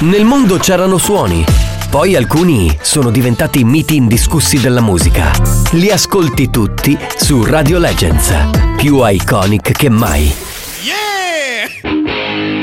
Nel mondo c'erano suoni, poi alcuni sono diventati miti indiscussi della musica. Li ascolti tutti su Radio Legends, più iconic che mai. Yeah!